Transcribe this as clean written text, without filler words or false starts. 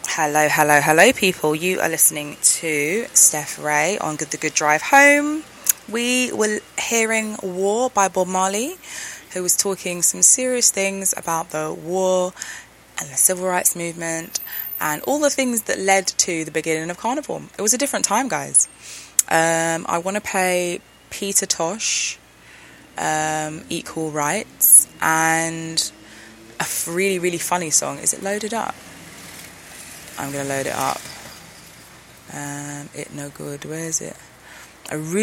Hello, hello, hello, people. You are listening to Steph Ray on The Good Drive Home. We were hearing War by Bob Marley, who was talking some serious things about the war and the civil rights movement and all the things that led to the beginning of Carnival. It was a different time, guys. I want to play Peter Tosh, Equal Rights, and a really, really funny song. Is it loaded up? I'm going to load it up. It no good. Where is it? A really